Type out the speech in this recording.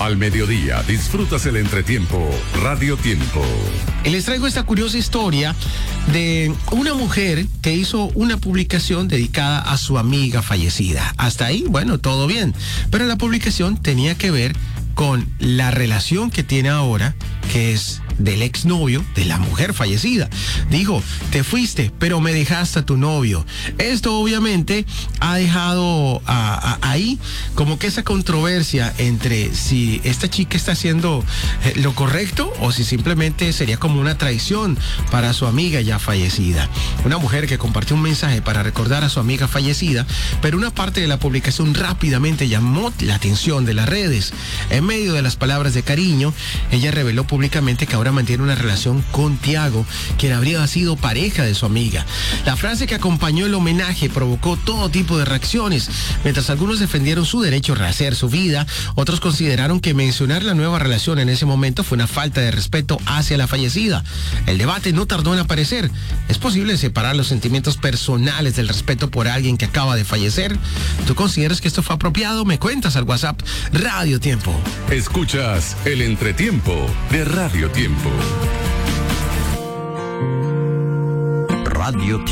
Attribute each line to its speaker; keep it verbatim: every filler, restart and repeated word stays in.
Speaker 1: Al mediodía disfrutas el entretiempo Radio Tiempo.
Speaker 2: Y les traigo esta curiosa historia de una mujer que hizo una publicación dedicada a su amiga fallecida. Hasta ahí, bueno, todo bien. Pero la publicación tenía que ver con la relación que tiene ahora, que es del exnovio de la mujer fallecida. Dijo, te fuiste, pero me dejaste a tu novio. Esto obviamente ha dejado a, a, ahí como que esa controversia entre si esta chica está haciendo eh, lo correcto o si simplemente sería como una traición para su amiga ya fallecida. Una mujer que compartió un mensaje para recordar a su amiga fallecida, pero una parte de la publicación rápidamente llamó la atención de las redes. En medio de las palabras de cariño, ella reveló públicamente que ahora mantiene una relación con Tiago, quien habría sido pareja de su amiga. La frase que acompañó el homenaje provocó todo tipo de reacciones. Mientras algunos defendieron su derecho a rehacer su vida, otros consideraron que mencionar la nueva relación en ese momento fue una falta de respeto hacia la fallecida. El debate no tardó en aparecer. ¿Es posible separar los sentimientos personales del respeto por alguien que acaba de fallecer? ¿Tú consideras que esto fue apropiado? Me cuentas al WhatsApp Radio Tiempo.
Speaker 1: Escuchas el entretiempo de Radio Tiempo.
Speaker 3: Radio Tiempo.